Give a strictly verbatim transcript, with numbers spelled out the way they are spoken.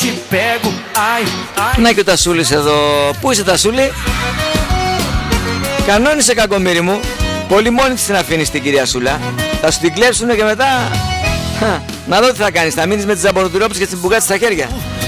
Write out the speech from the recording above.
Να και ο Τασούλης εδώ. Πού είσαι Τασούλη? Κανόνισε κακομοίρη μου. Πολύ μόνη της την αφήνεις την κυρία Σούλα. Θα σου την κλέψουνε και μετά να δω τι θα κάνεις. Θα μείνεις με τις ζαμποροτουρόπες και τις μπουγάτες στα χέρια.